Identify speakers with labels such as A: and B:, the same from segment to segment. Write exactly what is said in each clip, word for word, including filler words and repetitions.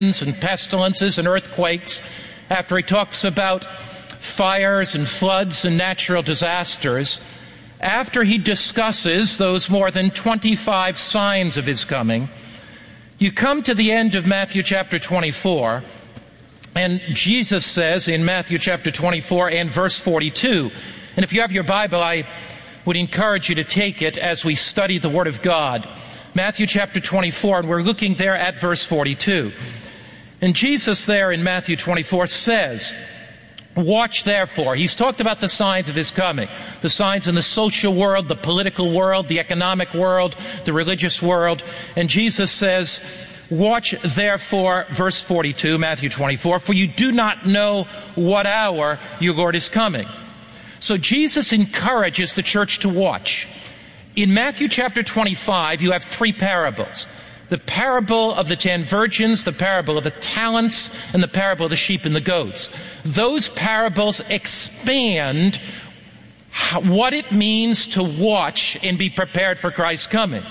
A: and pestilences and earthquakes, after he talks about fires and floods and natural disasters, after he discusses those more than twenty-five signs of his coming, you come to the end of Matthew chapter twenty-four, and Jesus says in Matthew chapter twenty-four and verse forty-two, and if you have your Bible, I would encourage you to take it as we study the Word of God. Matthew chapter twenty-four, and we're looking there at verse forty-two. And Jesus there in Matthew twenty-four says, "Watch therefore." He's talked about the signs of his coming, the signs in the social world, the political world, the economic world, the religious world. And Jesus says, "Watch therefore," verse forty-two, Matthew twenty-four, "for you do not know what hour your Lord is coming." So Jesus encourages the church to watch. In Matthew chapter twenty-five, you have three parables. The parable of the ten virgins, the parable of the talents, and the parable of the sheep and the goats. Those parables expand how, what it means to watch and be prepared for Christ's coming.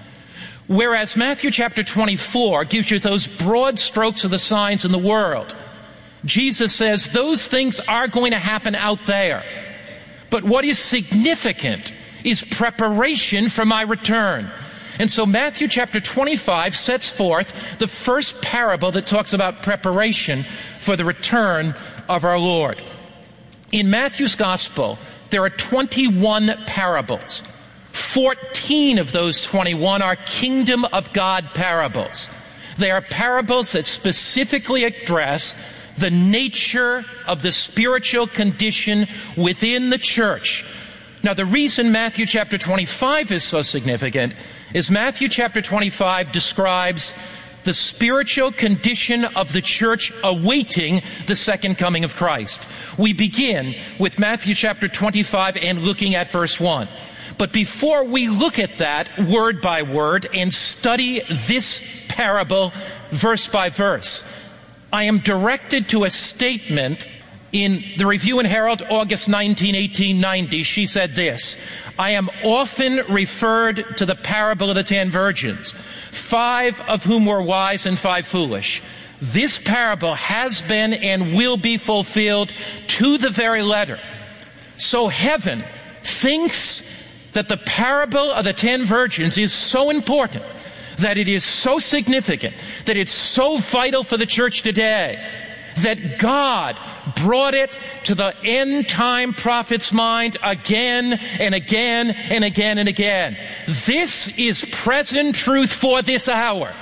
A: Whereas Matthew chapter twenty-four gives you those broad strokes of the signs in the world. Jesus says those things are going to happen out there. But what is significant is preparation for my return. And so Matthew chapter twenty-five sets forth the first parable that talks about preparation for the return of our Lord. In Matthew's gospel, there are twenty-one parables. fourteen of those twenty-one are kingdom of God parables. They are parables that specifically address the nature of the spiritual condition within the church. Now, the reason Matthew chapter twenty-five is so significant is Matthew chapter twenty-five describes the spiritual condition of the church awaiting the second coming of Christ. We begin with Matthew chapter twenty-five and looking at verse one. But before we look at that word by word and study this parable verse by verse, I am directed to a statement in the Review and Herald, August nineteenth, eighteen ninety. She said this: "I am often referred to the parable of the ten virgins, five of whom were wise and five foolish. This parable has been and will be fulfilled to the very letter." So heaven thinks that the parable of the ten virgins is so important, that it is so significant, that it's so vital for the church today, that God brought it to the end time prophet's mind again and again and again and again. This is present truth for this hour.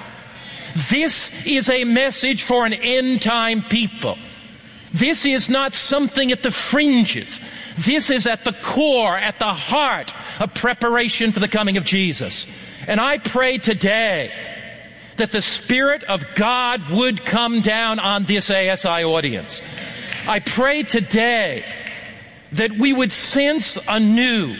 A: This is a message for an end time people. This is not something at the fringes. This is at the core, at the heart of preparation for the coming of Jesus. And I pray today that the Spirit of God would come down on this A S I audience. I pray today that we would sense anew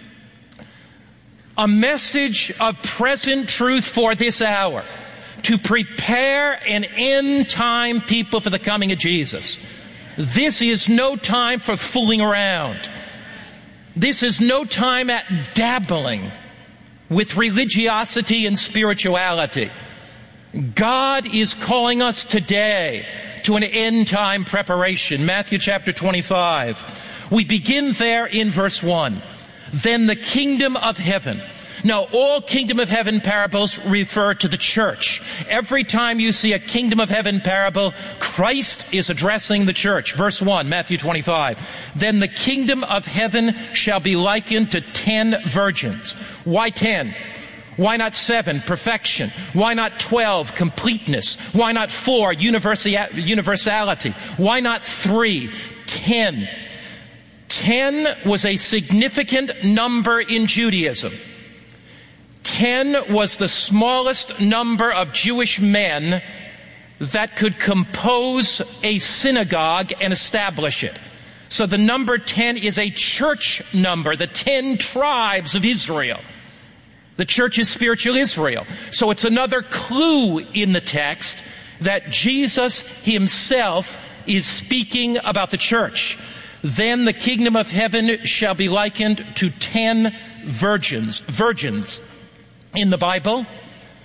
A: a message of present truth for this hour, to prepare an end-time people for the coming of Jesus. This is no time for fooling around. This is no time at dabbling with religiosity and spirituality. God is calling us today to an end-time preparation. Matthew chapter twenty-five. We begin there in verse one. "Then the kingdom of heaven." Now, all kingdom of heaven parables refer to the church. Every time you see a kingdom of heaven parable, Christ is addressing the church. Verse one, Matthew twenty-five. "Then the kingdom of heaven shall be likened to ten virgins." Why ten? Why not seven? Perfection. Why not twelve? Completeness. Why not four? Universi- universality. Why not three? Ten. Ten was a significant number in Judaism. Ten was the smallest number of Jewish men that could compose a synagogue and establish it. So the number ten is a church number, the ten tribes of Israel. The church is spiritual Israel. So it's another clue in the text that Jesus himself is speaking about the church. "Then the kingdom of heaven shall be likened to ten virgins." Virgins in the Bible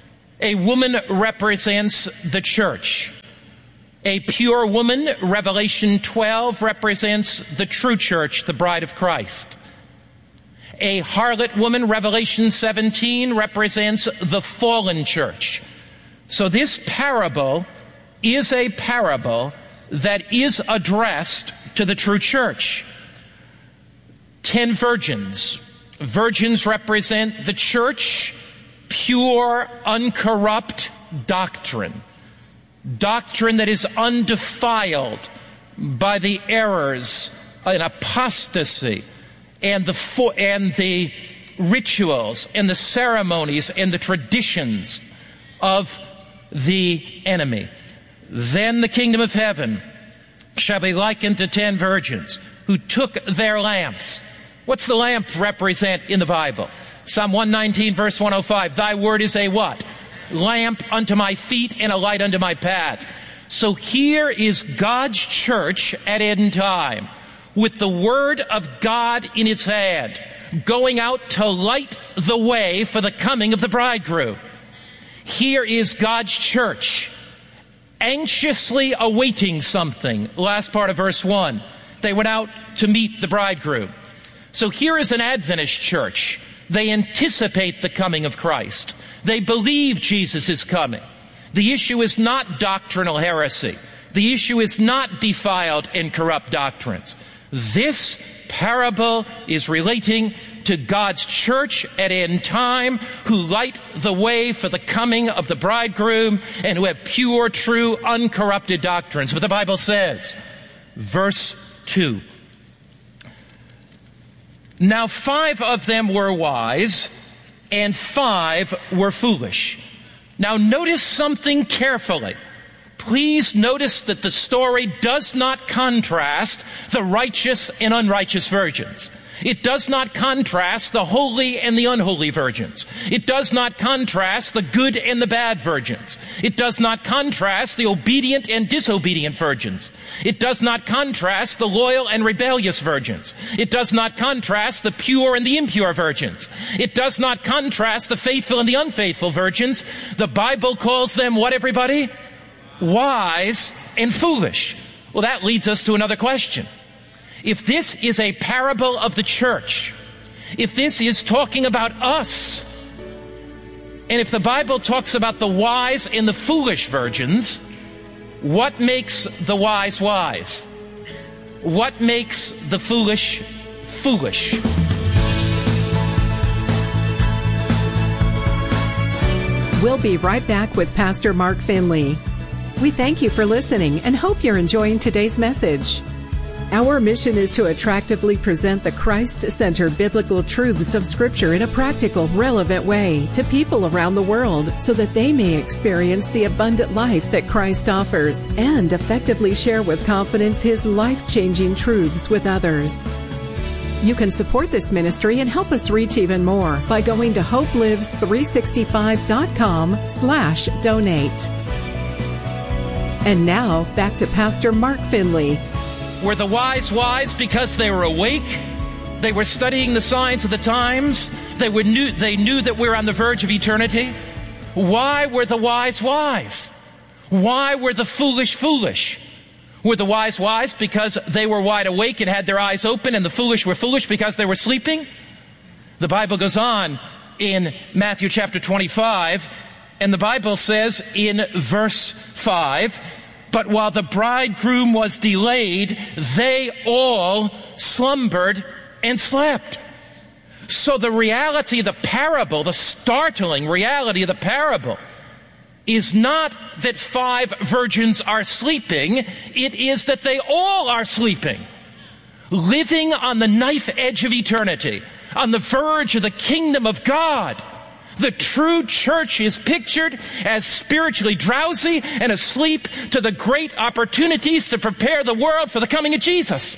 A: A woman represents the church. A pure woman, Revelation twelve, represents the true church, the bride of Christ. A harlot woman, Revelation seventeen, represents the fallen church. So this parable is a parable that is addressed to the true church. Ten virgins. Virgins represent the church, pure, uncorrupt doctrine. Doctrine that is undefiled by the errors and apostasy and the fo- and the rituals and the ceremonies and the traditions of the enemy. Then the kingdom of heaven shall be likened to ten virgins who took their lamps. What's the lamp represent in the Bible? Psalm one nineteen, verse one oh five. Thy word is a what? Lamp unto my feet and a light unto my path. So here is God's church at end time, with the word of God in its hand, going out to light the way for the coming of the bridegroom. Here is God's church, anxiously awaiting something. Last part of verse one. They went out to meet the bridegroom. So here is an Adventist church. They anticipate the coming of Christ. They believe Jesus is coming. The issue is not doctrinal heresy. The issue is not defiled and corrupt doctrines. This parable is relating to God's church at end time, who light the way for the coming of the bridegroom and who have pure, true, uncorrupted doctrines. What the Bible says, verse two. Now five of them were wise, and five were foolish. Now notice something carefully. Please notice that the story does not contrast the righteous and unrighteous virgins. It does not contrast the holy and the unholy virgins. It does not contrast the good and the bad virgins. It does not contrast the obedient and disobedient virgins. It does not contrast the loyal and rebellious virgins. It does not contrast the pure and the impure virgins. It does not contrast the faithful and the unfaithful virgins. The Bible calls them what, everybody? Wise and foolish. Well, that leads us to another question. If this is a parable of the church, if this is talking about us, and if the Bible talks about the wise and the foolish virgins, what makes the wise wise? What makes the foolish foolish?
B: We'll be right back with Pastor Mark Finley. We thank you for listening and hope you're enjoying today's message. Our mission is to attractively present the Christ-centered biblical truths of Scripture in a practical, relevant way to people around the world so that they may experience the abundant life that Christ offers and effectively share with confidence His life-changing truths with others. You can support this ministry and help us reach even more by going to hopelives three sixty-five dot com slash donate. And now, back to Pastor Mark Finley.
A: Were the wise wise because they were awake? They were studying the signs of the times? They were knew, they knew that we're on the verge of eternity? Why were the wise wise? Why were the foolish foolish? Were the wise wise because they were wide awake and had their eyes open, and the foolish were foolish because they were sleeping? The Bible goes on in Matthew chapter twenty-five, and the Bible says in verse five, but while the bridegroom was delayed, they all slumbered and slept. So the reality of the parable, the startling reality of the parable, is not that five virgins are sleeping. It is that they all are sleeping, living on the knife edge of eternity, on the verge of the kingdom of God. The true church is pictured as spiritually drowsy and asleep to the great opportunities to prepare the world for the coming of Jesus.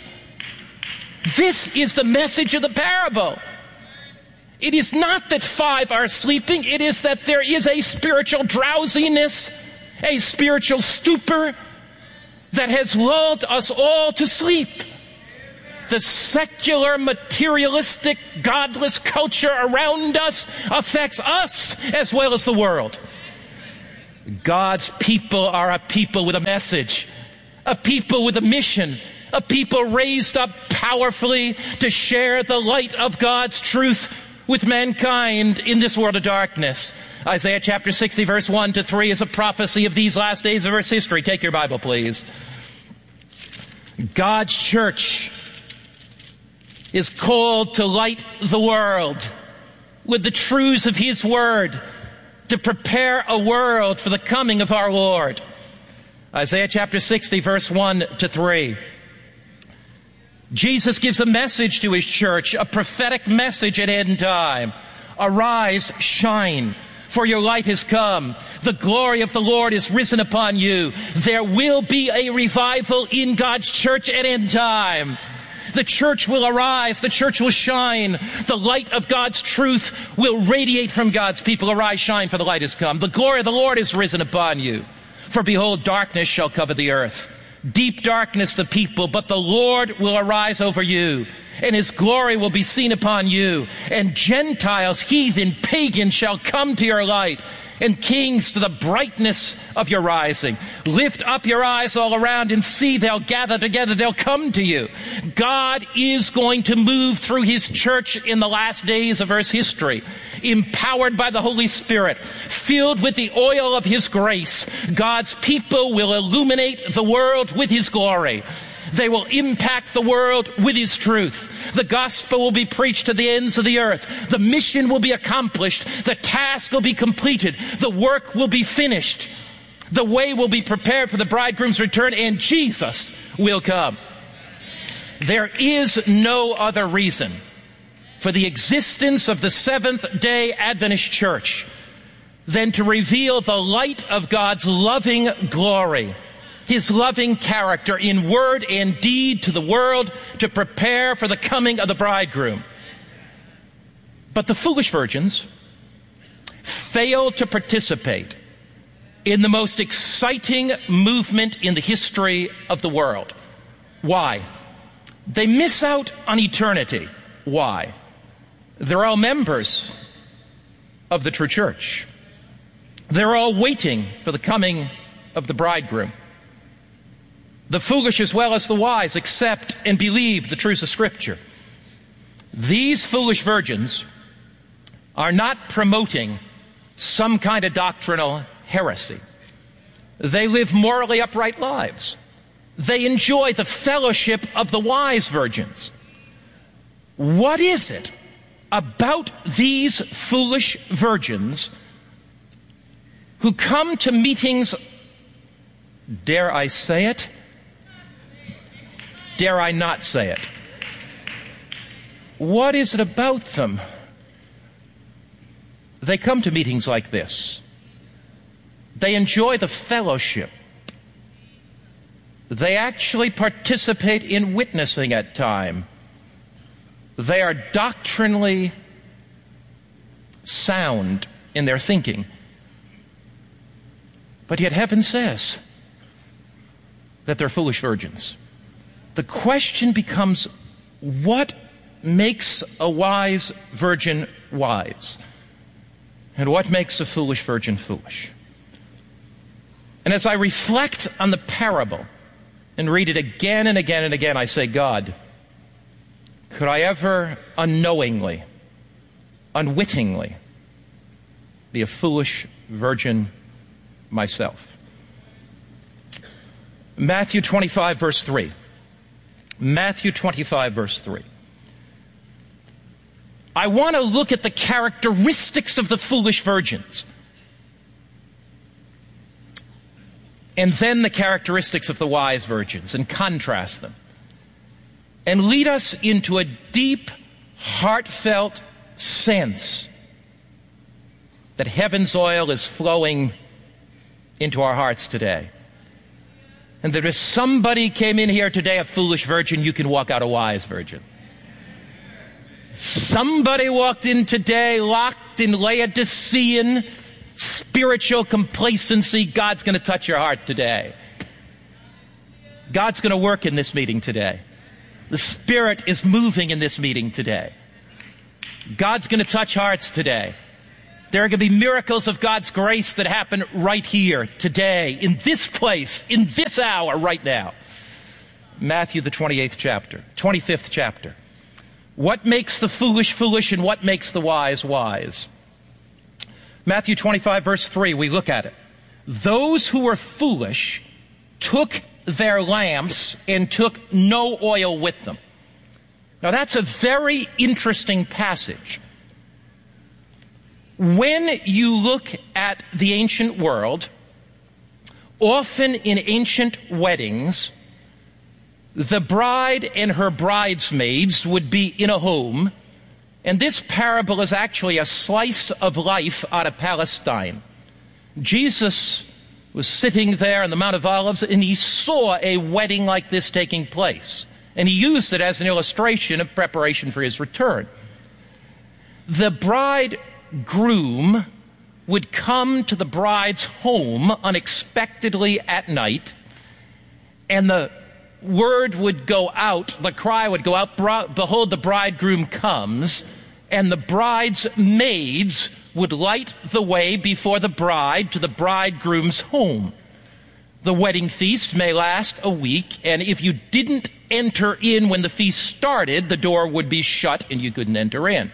A: This is the message of the parable. It is not that five are sleeping. It is that there is a spiritual drowsiness, a spiritual stupor that has lulled us all to sleep. The secular, materialistic, godless culture around us affects us as well as the world. God's people are a people with a message, a people with a mission, a people raised up powerfully to share the light of God's truth with mankind in this world of darkness. Isaiah chapter sixty, verse one to three is a prophecy of these last days of Earth's history. Take your Bible, please. God's church is called to light the world with the truths of His Word, to prepare a world for the coming of our Lord. Isaiah chapter sixty, verse one to three. Jesus gives a message to His church, a prophetic message at end time. Arise, shine, for your light has come. The glory of the Lord is risen upon you. There will be a revival in God's church at end time. The church will arise. The church will shine. The light of God's truth will radiate from God's people. Arise, shine, for the light has come. The glory of the Lord is risen upon you. For behold, darkness shall cover the earth. Deep darkness the people, but the Lord will arise over you, and His glory will be seen upon you. And Gentiles, heathen, pagans shall come to your light, and kings to the brightness of your rising. Lift up your eyes all around and see, they'll gather together, they'll come to you. God is going to move through His church in the last days of Earth's history, empowered by the Holy Spirit, filled with the oil of His grace. God's people will illuminate the world with His glory. They will impact the world with His truth. The gospel will be preached to the ends of the earth. The mission will be accomplished. The task will be completed. The work will be finished. The way will be prepared for the bridegroom's return, and Jesus will come. There is no other reason for the existence of the Seventh-day Adventist Church than to reveal the light of God's loving glory, His loving character in word and deed to the world, to prepare for the coming of the bridegroom. But the foolish virgins failed to participate in the most exciting movement in the history of the world. Why? They miss out on eternity. Why? They're all members of the true church. They're all waiting for the coming of the bridegroom. The foolish as well as the wise accept and believe the truths of Scripture. These foolish virgins are not promoting some kind of doctrinal heresy. They live morally upright lives. They enjoy the fellowship of the wise virgins. What is it about these foolish virgins who come to meetings, dare I say it, dare I not say it? What is it about them? They come to meetings like this. They enjoy the fellowship. They actually participate in witnessing at time. They are doctrinally sound in their thinking. But yet heaven says that they're foolish virgins. The question becomes, what makes a wise virgin wise? And what makes a foolish virgin foolish? And as I reflect on the parable and read it again and again and again, I say, God, could I ever unknowingly, unwittingly be a foolish virgin myself? Matthew twenty-five, verse three. Matthew twenty-five, verse three. I want to look at the characteristics of the foolish virgins, and then the characteristics of the wise virgins, and contrast them, and lead us into a deep, heartfelt sense that heaven's oil is flowing into our hearts today. And that if somebody came in here today a foolish virgin, you can walk out a wise virgin. Somebody walked in today locked in Laodicean spiritual complacency, God's going to touch your heart today. God's going to work in this meeting today. The Spirit is moving in this meeting today. God's going to touch hearts today. There are going to be miracles of God's grace that happen right here, today, in this place, in this hour, right now. Matthew, the twenty-eighth chapter, twenty-fifth chapter. What makes the foolish foolish and what makes the wise wise? Matthew twenty-five, verse three, we look at it. Those who were foolish took their lamps and took no oil with them. Now that's a very interesting passage. When you look at the ancient world, often in ancient weddings, the bride and her bridesmaids would be in a home, and this parable is actually a slice of life out of Palestine. Jesus was sitting there on the Mount of Olives, and he saw a wedding like this taking place, and he used it as an illustration of preparation for his return. The bridegroom would come to the bride's home unexpectedly at night, and the word would go out, the cry would go out, behold, the bridegroom comes, and the bride's maids would light the way before the bride to the bridegroom's home. The wedding feast may last a week, and if you didn't enter in when the feast started, the door would be shut and you couldn't enter in.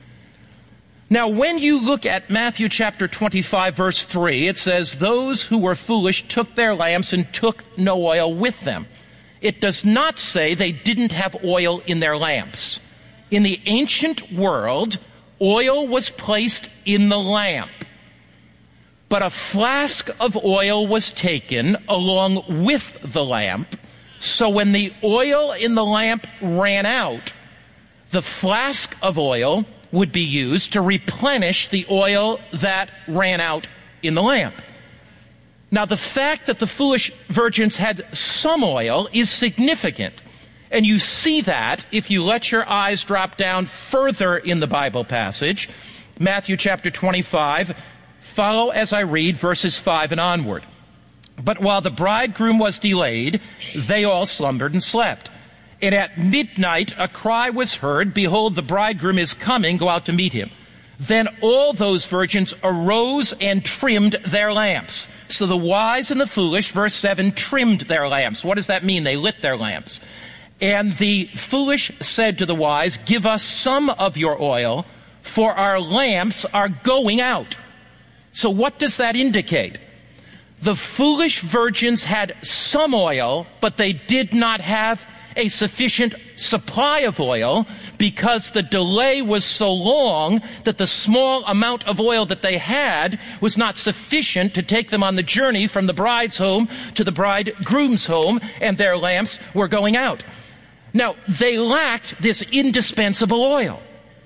A: Now, when you look at Matthew chapter twenty-five, verse three, it says, those who were foolish took their lamps and took no oil with them. It does not say they didn't have oil in their lamps. In the ancient world, oil was placed in the lamp, but a flask of oil was taken along with the lamp, so when the oil in the lamp ran out, the flask of oil would be used to replenish the oil that ran out in the lamp. Now, the fact that the foolish virgins had some oil is significant. And you see that if you let your eyes drop down further in the Bible passage, Matthew chapter twenty-five, follow as I read verses five and onward. But while the bridegroom was delayed, they all slumbered and slept. And at midnight a cry was heard, behold, the bridegroom is coming, go out to meet him. Then all those virgins arose and trimmed their lamps. So the wise and the foolish, verse seven, trimmed their lamps. What does that mean? They lit their lamps. And the foolish said to the wise, give us some of your oil, for our lamps are going out. So what does that indicate? The foolish virgins had some oil, but they did not have a sufficient supply of oil because the delay was so long that the small amount of oil that they had was not sufficient to take them on the journey from the bride's home to the bridegroom's home, and their lamps were going out. Now, they lacked this indispensable oil.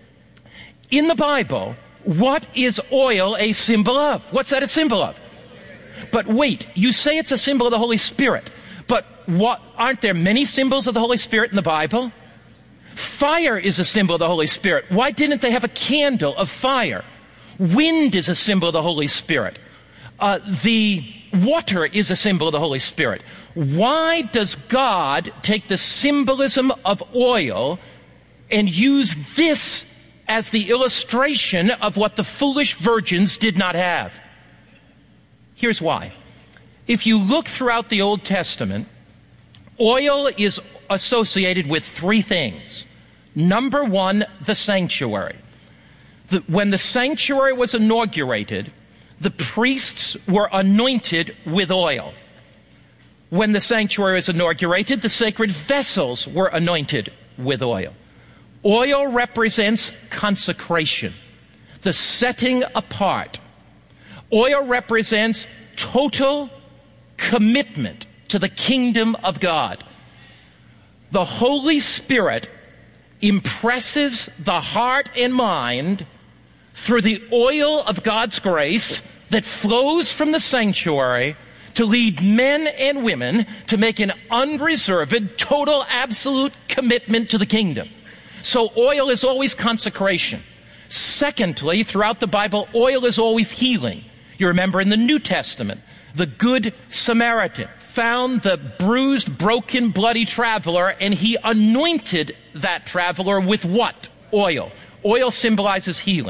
A: In the Bible, what is oil a symbol of? What's that a symbol of? But wait, you say it's a symbol of the Holy Spirit. But what, aren't there many symbols of the Holy Spirit in the Bible? Fire is a symbol of the Holy Spirit. Why didn't they have a candle of fire? Wind is a symbol of the Holy Spirit. Uh, the water is a symbol of the Holy Spirit. Why does God take the symbolism of oil and use this as the illustration of what the foolish virgins did not have? Here's why. If you look throughout the Old Testament, oil is associated with three things. Number one, the sanctuary. The, when the sanctuary was inaugurated, the priests were anointed with oil. When the sanctuary was inaugurated, the sacred vessels were anointed with oil. Oil represents consecration, the setting apart. Oil represents total commitment to the kingdom of God. The Holy Spirit impresses the heart and mind through the oil of God's grace that flows from the sanctuary to lead men and women to make an unreserved, total, absolute commitment to the kingdom. So oil is always consecration. Secondly, throughout the Bible, oil is always healing. You remember in the New Testament, the Good Samaritan found the bruised, broken, bloody traveler, and he anointed that traveler with what? Oil. Oil symbolizes healing.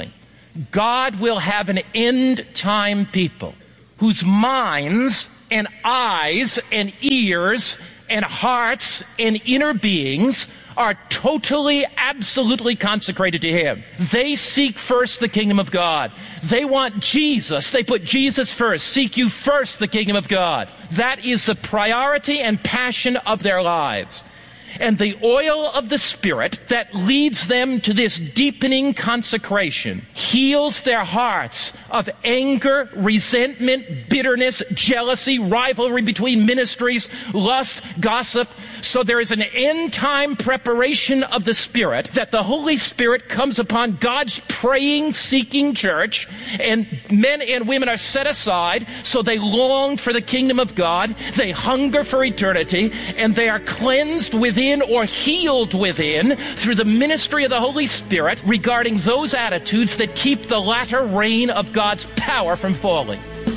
A: God will have an end-time people whose minds and eyes and ears and hearts and inner beings are totally, absolutely consecrated to Him. They seek first the kingdom of God. They want Jesus. They put Jesus first. Seek you first the kingdom of God. That is the priority and passion of their lives. And the oil of the Spirit that leads them to this deepening consecration heals their hearts of anger, resentment, bitterness, jealousy, rivalry between ministries, lust, gossip. So there is an end-time preparation of the Spirit that the Holy Spirit comes upon God's praying, seeking church, and men and women are set aside, so they long for the kingdom of God, they hunger for eternity, and they are cleansed within or healed within through the ministry of the Holy Spirit regarding those attitudes that keep the latter rain of God's power from falling.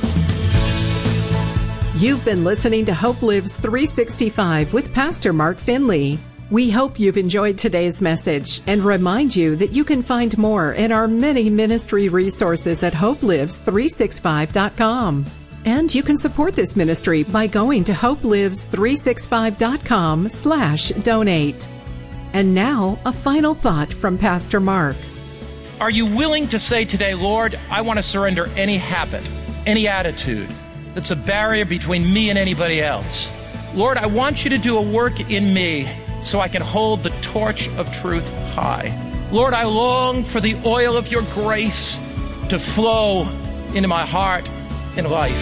B: You've been listening to Hope Lives three sixty-five with Pastor Mark Finley. We hope you've enjoyed today's message and remind you that you can find more in our many ministry resources at hope lives three sixty-five dot com. And you can support this ministry by going to hope lives three sixty-five dot com slash donate. And now, a final thought from Pastor Mark.
A: Are you willing to say today, Lord, I want to surrender any habit, any attitude that's a barrier between me and anybody else? Lord, I want you to do a work in me so I can hold the torch of truth high. Lord, I long for the oil of your grace to flow into my heart and life.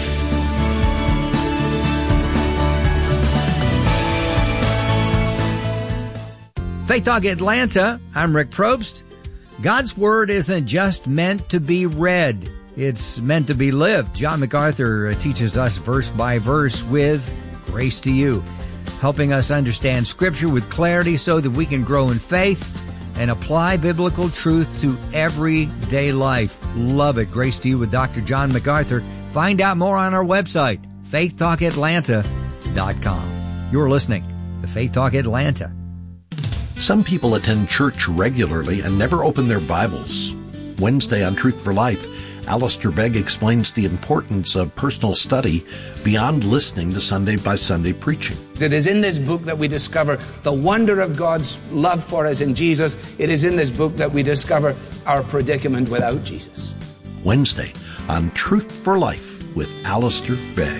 C: Faith Talk Atlanta, I'm Rick Probst. God's Word isn't just meant to be read, it's meant to be lived. John MacArthur teaches us verse by verse with Grace to You, helping us understand Scripture with clarity so that we can grow in faith and apply biblical truth to everyday life. Love it. Grace to You with Doctor John MacArthur. Find out more on our website, faith talk atlanta dot com. You're listening to Faith Talk Atlanta.
D: Some people attend church regularly and never open their Bibles. Wednesday on Truth for Life, Alistair Begg explains the importance of personal study beyond listening to Sunday by Sunday preaching.
E: It is in this book that we discover the wonder of God's love for us in Jesus. It is in this book that we discover our predicament without Jesus.
D: Wednesday on Truth for Life with Alistair Begg.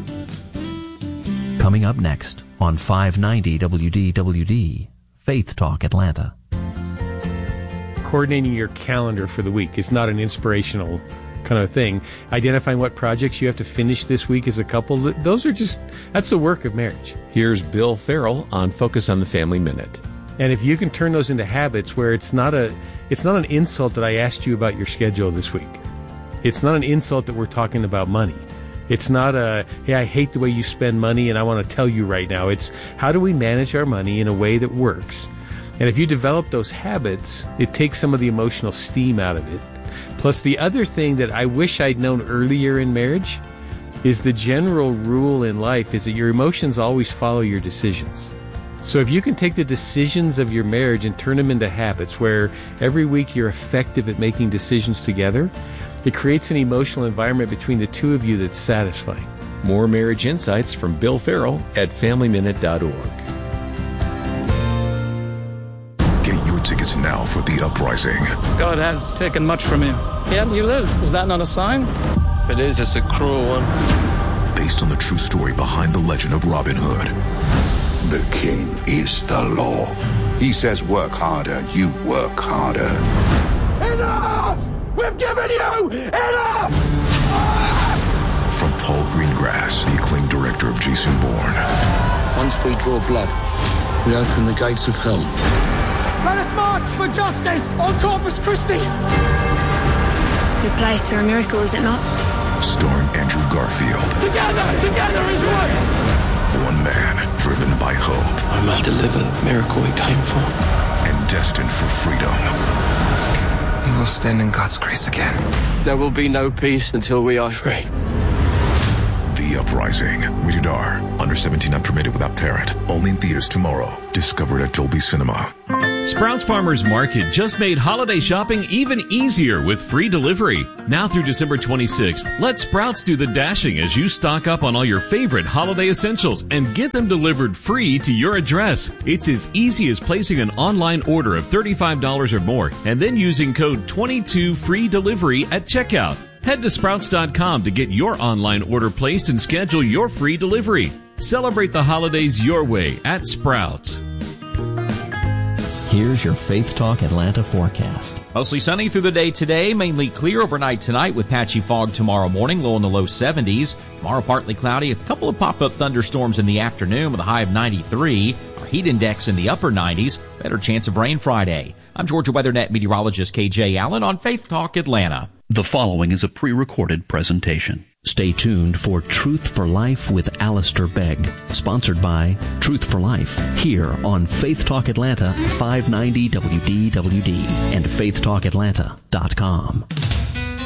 F: Coming up next on five ninety W D W D, Faith Talk Atlanta.
G: Coordinating your calendar for the week is not an inspirational kind of thing. Identifying what projects you have to finish this week as a couple, those are just, that's the work of marriage.
H: Here's Bill Farrell on Focus on the Family Minute.
G: And if you can turn those into habits where it's not a, it's not an insult that I asked you about your schedule this week. It's not an insult that we're talking about money. It's not a, hey, I hate the way you spend money and I want to tell you right now. It's how do we manage our money in a way that works? And if you develop those habits, it takes some of the emotional steam out of it. Plus, the other thing that I wish I'd known earlier in marriage is the general rule in life is that your emotions always follow your decisions. So if you can take the decisions of your marriage and turn them into habits where every week you're effective at making decisions together, it creates an emotional environment between the two of you that's satisfying.
H: More marriage insights from Bill Farrell at family minute dot org.
I: Get your tickets now for The Uprising.
J: God has taken much from you. Yet you live. Is that not a sign?
K: It is. It's a cruel one.
I: Based on the true story behind the legend of Robin Hood.
L: The king is the law. He says work harder, you work harder.
M: Enough! We've given you enough!
I: From Paul Greengrass, the acclaimed director of Jason Bourne.
N: Once we draw blood, we open the gates of hell.
M: Let us march for justice on Corpus Christi!
O: It's a good place for a miracle, is it not?
I: Starring Andrew Garfield.
M: Together, together as one!
I: One man driven by hope.
K: I must deliver the miracle we came for.
I: And destined for freedom.
P: We will stand in God's grace again.
K: There will be no peace until we are free.
I: The Uprising. Rated R. Under seventeen, not permitted without parent. Only in theaters tomorrow. Discovered at Dolby Cinema.
Q: Sprouts Farmers Market just made holiday shopping even easier with free delivery. Now through December twenty-sixth, let Sprouts do the dashing as you stock up on all your favorite holiday essentials and get them delivered free to your address. It's as easy as placing an online order of thirty-five dollars or more and then using code twenty-two free delivery at checkout. Head to sprouts dot com to get your online order placed and schedule your free delivery. Celebrate the holidays your way at Sprouts.
F: Here's your Faith Talk Atlanta forecast.
R: Mostly sunny through the day today, mainly clear overnight tonight with patchy fog tomorrow morning, low in the low seventies. Tomorrow partly cloudy, a couple of pop-up thunderstorms in the afternoon with a high of ninety-three. Our heat index in the upper nineties, better chance of rain Friday. I'm Georgia WeatherNet meteorologist K J Allen on Faith Talk Atlanta.
S: The following is a pre-recorded presentation.
F: Stay tuned for Truth for Life with Alistair Begg, sponsored by Truth for Life, here on Faith Talk Atlanta, five ninety W D W D and faith talk atlanta dot com.